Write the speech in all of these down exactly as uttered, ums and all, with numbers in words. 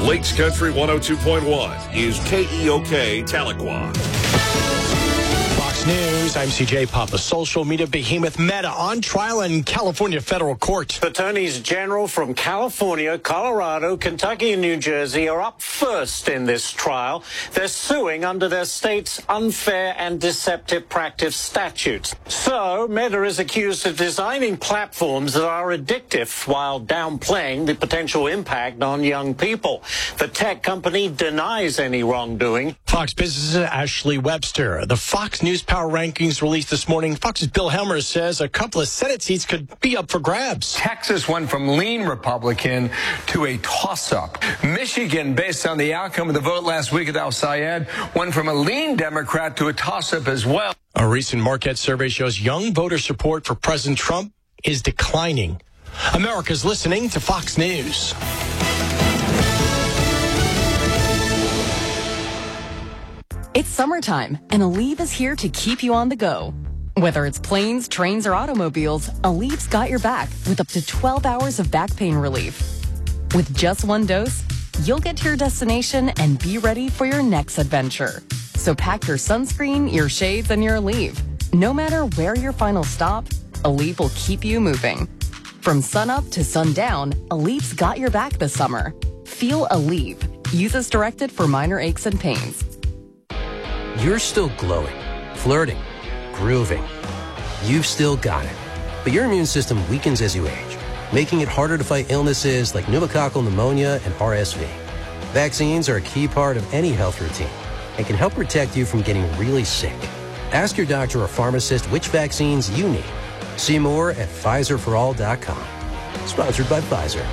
Lakes Country one oh two point one is K E O K Tahlequah. Fox News, I'm C J Papa. Social media behemoth Meta on trial in California federal court. Attorneys general from California, Colorado, Kentucky, and New Jersey are up first in this trial. They're suing under their state's unfair and deceptive practice statutes. So, Meta is accused of designing platforms that are addictive while downplaying the potential impact on young people. The tech company denies any wrongdoing. Fox Business' Ashley Webster. The Fox News Power Rankings released this morning. Fox's Bill Helmer says a couple of Senate seats could be up for grabs. Texas went from lean Republican to a toss-up. Michigan, based on the outcome of the vote last week at Al Sayed, went from a lean Democrat to a toss-up as well. A recent Marquette survey shows young voter support for President Trump is declining. America's listening to Fox News. It's summertime, and Aleve is here to keep you on the go. Whether it's planes, trains, or automobiles, Aleve's got your back with up to twelve hours of back pain relief. With just one dose, you'll get to your destination and be ready for your next adventure. So pack your sunscreen, your shades, and your Aleve. No matter where your final stop, Aleve will keep you moving. From sunup to sundown, Aleve's got your back this summer. Feel Aleve. Use as directed for minor aches and pains. You're still glowing, flirting, grooving. You've still got it. But your immune system weakens as you age, making it harder to fight illnesses like pneumococcal pneumonia and R S V. Vaccines are a key part of any health routine and can help protect you from getting really sick. Ask your doctor or pharmacist which vaccines you need. See more at Pfizer for all dot com. Sponsored by Pfizer.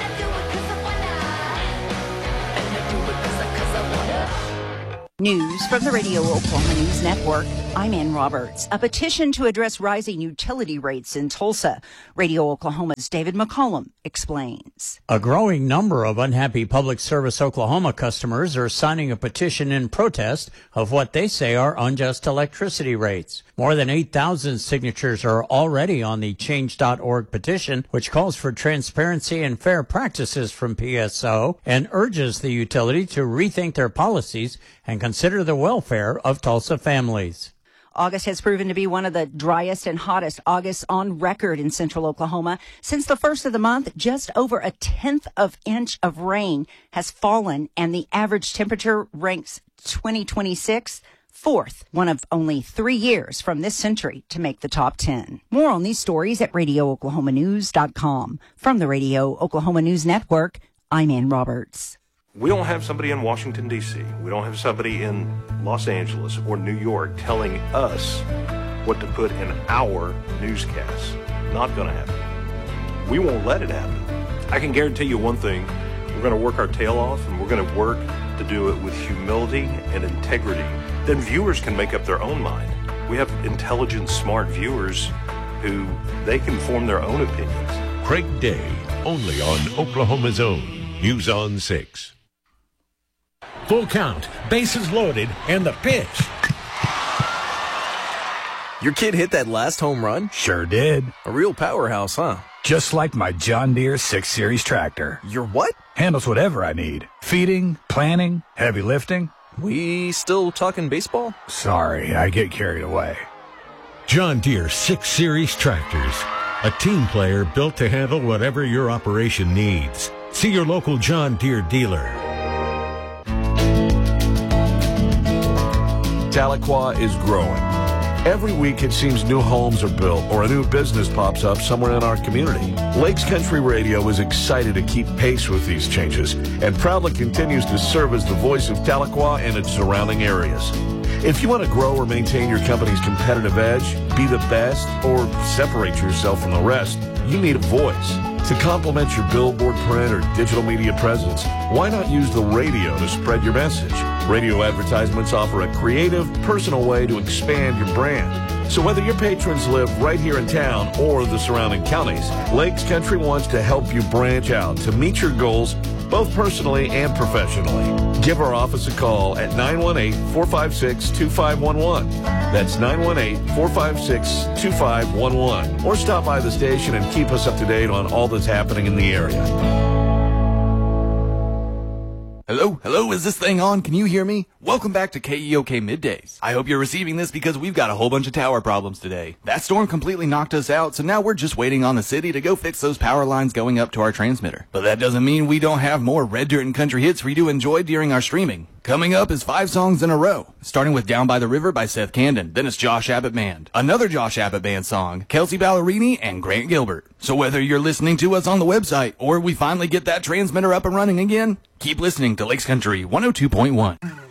News from the Radio Oklahoma News Network. I'm Ann Roberts. A petition to address rising utility rates in Tulsa. Radio Oklahoma's David McCollum explains. A growing number of unhappy Public Service Oklahoma customers are signing a petition in protest of what they say are unjust electricity rates. More than eight thousand signatures are already on the change dot org petition, which calls for transparency and fair practices from P S O and urges the utility to rethink their policies and consider the welfare of Tulsa families. August has proven to be one of the driest and hottest Augusts on record in central Oklahoma. Since the first of the month, just over a tenth of inch of rain has fallen, and the average temperature ranks twenty twenty-six fourth, one of only three years from this century to make the top ten. More on these stories at radio oklahoma news dot com. From the Radio Oklahoma News Network, I'm Ann Roberts. We don't have somebody in Washington, D C We don't have somebody in Los Angeles or New York telling us what to put in our newscasts. Not going to happen. We won't let it happen. I can guarantee you one thing. We're going to work our tail off, and we're going to work to do it with humility and integrity. Then viewers can make up their own mind. We have intelligent, smart viewers who they can form their own opinions. Craig Day, only on Oklahoma's own News on six. Full count, bases loaded, and the pitch. Your kid hit that last home run? Sure did. A real powerhouse, huh? Just like my John Deere six series tractor. Your what? Handles whatever I need. Feeding, planting, heavy lifting. We still talking baseball? Sorry, I get carried away. John Deere six series tractors. A team player built to handle whatever your operation needs. See your local John Deere dealer. Tahlequah is growing. Every week it seems new homes are built or a new business pops up somewhere in our community. Lakes Country Radio is excited to keep pace with these changes and proudly continues to serve as the voice of Tahlequah and its surrounding areas. If you want to grow or maintain your company's competitive edge, be the best, or separate yourself from the rest, you need a voice. To complement your billboard, print, or digital media presence, why not use the radio to spread your message? Radio advertisements offer a creative, personal way to expand your brand. So whether your patrons live right here in town or the surrounding counties, Lakes Country wants to help you branch out to meet your goals both personally and professionally. Give our office a call at nine one eight, four five six, two five one one. That's nine one eight, four five six, two five one one. Or stop by the station and keep us up to date on all that's happening in the area. Hello? Hello? Is this thing on? Can you hear me? Welcome back to K E O K Middays. I hope you're receiving this because we've got a whole bunch of tower problems today. That storm completely knocked us out, so now we're just waiting on the city to go fix those power lines going up to our transmitter. But that doesn't mean we don't have more red dirt and country hits for you to enjoy during our streaming. Coming up is five songs in a row, starting with Down by the River by Seth Camden. Then it's Josh Abbott Band, another Josh Abbott Band song, Kelsey Ballerini, and Grant Gilbert. So whether you're listening to us on the website or we finally get that transmitter up and running again, keep listening to Lakes Country one oh two point one.